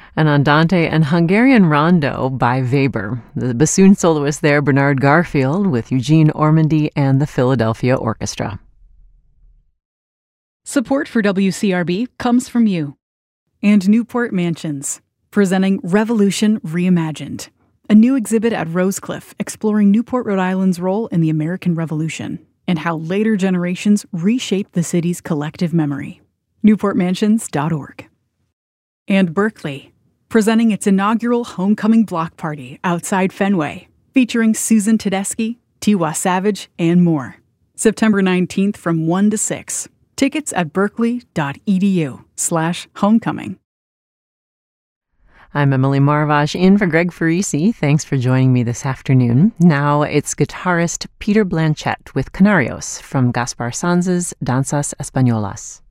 An Andante and Hungarian Rondo by Weber. The bassoon soloist there, Bernard Garfield, with Eugene Ormandy and the Philadelphia Orchestra. Support for WCRB comes from you. And Newport Mansions, presenting Revolution Reimagined, a new exhibit at Rosecliff exploring Newport, Rhode Island's role in the American Revolution and how later generations reshaped the city's collective memory. NewportMansions.org. And Berkeley, presenting its inaugural homecoming block party outside Fenway, featuring Susan Tedeschi, Tiwa Savage, and more. September 19th from 1 to 6. Tickets at berkeley.edu/homecoming. I'm Emily Marvash in for Greg Farisi. Thanks for joining me this afternoon. Now it's guitarist Peter Blanchett with Canarios from Gaspar Sanz's Danzas Españolas.